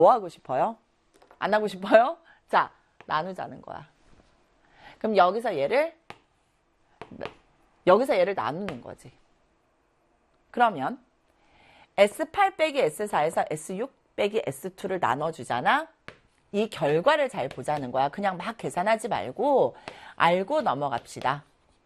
뭐 하고 싶어요? 안 하고 싶어요? 자, 나누자는 거야. 그럼 여기서 얘를 나누는 거지. 그러면 S8 빼기 S4에서 S6 빼기 S2를 나눠주잖아. 이 결과를 잘 보자는 거야. 그냥 막 계산하지 말고 알고 넘어갑시다.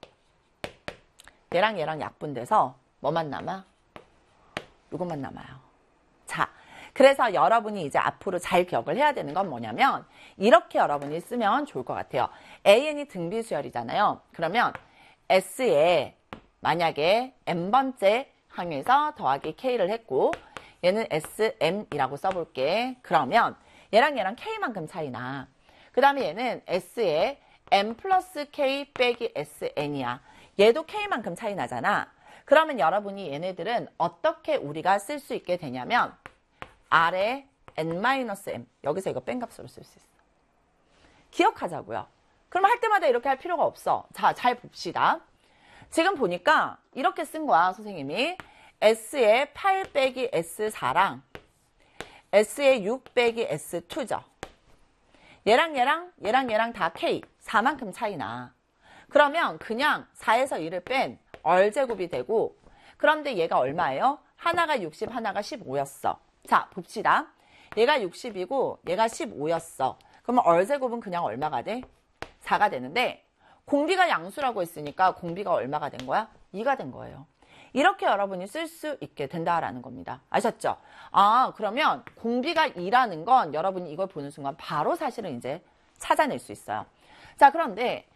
얘랑 얘랑 약분돼서 뭐만 남아? 이것만 남아요. 자, 그래서 여러분이 이제 앞으로 잘 기억을 해야 되는 건 뭐냐면 이렇게 여러분이 쓰면 좋을 것 같아요. AN이 등비수열이잖아요. 그러면 S에 만약에 n번째 항에서 더하기 K를 했고 얘는 SM이라고 써볼게. 그러면 얘랑 얘랑 K만큼 차이나. 그 다음에 얘는 S에 M 플러스 K 빼기 SN이야. 얘도 K만큼 차이 나잖아. 그러면 여러분이 얘네들은 어떻게 우리가 쓸 수 있게 되냐면 R에 N-M 여기서 이거 뺀 값으로 쓸 수 있어. 기억하자고요. 그럼 할 때마다 이렇게 할 필요가 없어. 자, 잘 봅시다. 지금 보니까 이렇게 쓴 거야, 선생님이. S에 8 빼기 S4랑 S에 6 빼기 S2죠. 얘랑 다 K, 4만큼 차이 나. 그러면 그냥 4에서 1을 뺀 얼제곱이 되고 그런데 얘가 얼마예요? 하나가 60, 하나가 15였어. 자, 봅시다. 얘가 60이고 얘가 15였어. 그러면 얼제곱은 그냥 얼마가 돼? 4가 되는데 공비가 양수라고 했으니까 공비가 얼마가 된 거야? 2가 된 거예요. 이렇게 여러분이 쓸 수 있게 된다라는 겁니다. 아셨죠? 아, 그러면 공비가 2라는 건 여러분이 이걸 보는 순간 바로 사실은 이제 찾아낼 수 있어요. 자, 그런데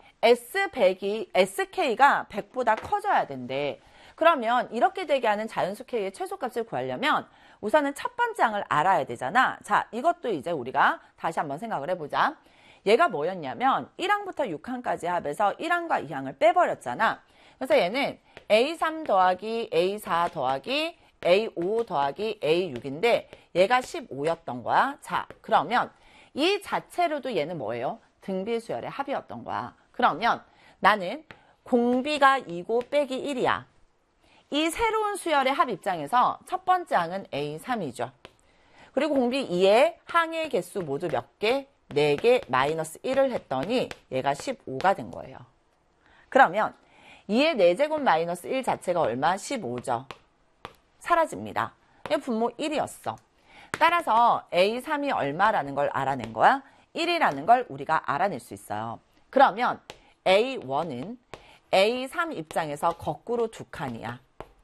SK가 100보다 커져야 된대. 그러면 이렇게 되게 하는 자연수 K의 최소값을 구하려면 우선은 첫 번째 항을 알아야 되잖아. 자, 이것도 이제 우리가 다시 한번 생각을 해보자. 얘가 뭐였냐면 1항부터 6항까지 합해서 1항과 2항을 빼버렸잖아. 그래서 얘는 A3 더하기 A4 더하기 A5 더하기 A6인데 얘가 15였던 거야. 자, 그러면 이 자체로도 얘는 뭐예요? 등비수열의 합이었던 거야. 그러면 나는 공비가 2고 빼기 1이야. 이 새로운 수열의 합 입장에서 첫 번째 항은 A3이죠. 그리고 공비 2의 항의 개수 모두 몇 개? 4개 마이너스 1을 했더니 얘가 15가 된 거예요. 그러면 2의 4제곱 마이너스 1 자체가 얼마? 15죠. 사라집니다. 분모 1이었어. 따라서 A3이 얼마라는 걸 알아낸 거야? 1이라는 걸 우리가 알아낼 수 있어요. 그러면 A1은 A3 입장에서 거꾸로 두 칸이야.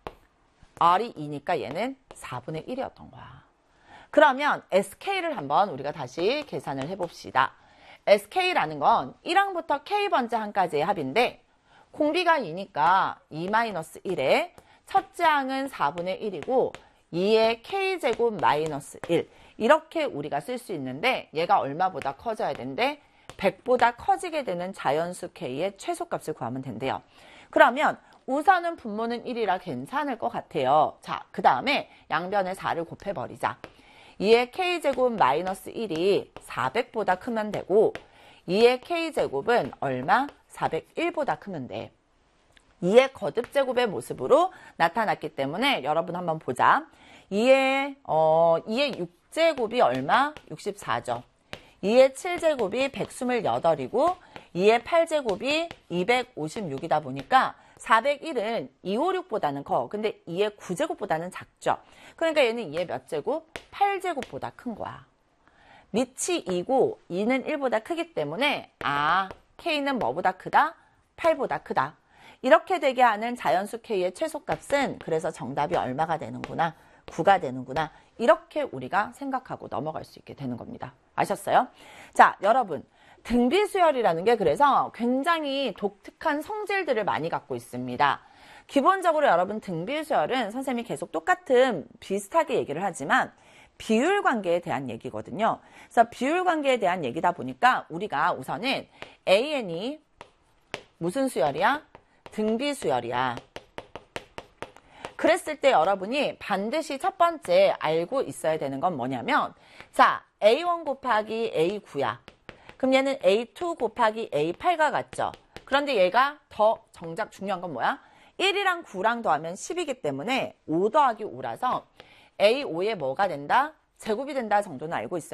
R이 2니까 얘는 4분의 1이었던 거야. 그러면 SK를 한번 우리가 다시 계산을 해봅시다. SK라는 건 1항부터 K번째 항까지의 합인데 공비가 2니까 2-1에 첫째 항은 4분의 1이고 2의 K제곱 마이너스 1 이렇게 우리가 쓸 수 있는데 얘가 얼마보다 커져야 된대? 100보다 커지게 되는 자연수 K의 최소값을 구하면 된대요. 그러면 우선은 분모는 1이라 괜찮을 것 같아요. 자, 그 다음에 양변에 4를 곱해버리자. 2의 K제곱 마이너스 1이 400보다 크면 되고 2의 K제곱은 얼마? 401보다 크면 돼. 2의 거듭제곱의 모습으로 나타났기 때문에 여러분 한번 보자. 2의 6제곱이 얼마? 64죠. 2의 7제곱이 128이고 2의 8제곱이 256이다 보니까 401은 256보다는 커. 근데 2의 9제곱보다는 작죠. 그러니까 얘는 2의 몇 제곱? 8제곱보다 큰 거야. 밑이 2고 2는 1보다 크기 때문에 K는 뭐보다 크다? 8보다 크다. 이렇게 되게 하는 자연수 K의 최소값은 그래서 정답이 얼마가 되는구나? 9가 되는구나. 이렇게 우리가 생각하고 넘어갈 수 있게 되는 겁니다. 아셨어요? 자, 여러분. 등비수열이라는 게 그래서 굉장히 독특한 성질들을 많이 갖고 있습니다. 기본적으로 여러분 등비수열은 선생님이 계속 똑같은 비슷하게 얘기를 하지만 비율 관계에 대한 얘기거든요. 그래서 비율 관계에 대한 얘기다 보니까 우리가 우선은 AN이 무슨 수열이야? 등비수열이야. 그랬을 때 여러분이 반드시 첫 번째 알고 있어야 되는 건 뭐냐면 자, A1 곱하기 A9야. 그럼 얘는 A2 곱하기 A8과 같죠? 그런데 얘가 더 정작 중요한 건 뭐야? 1이랑 9랑 더하면 10이기 때문에 5 더하기 5라서 A5에 뭐가 된다? 제곱이 된다 정도는 알고 있어요.